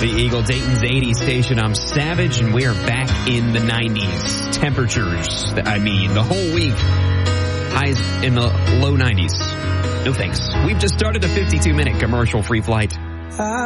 The Eagle Dayton's 80s station. I'm Savage, and we are back in the 90s. Temperatures, the whole week. Highs in the low 90s. No thanks. We've just started a 52-minute commercial-free flight.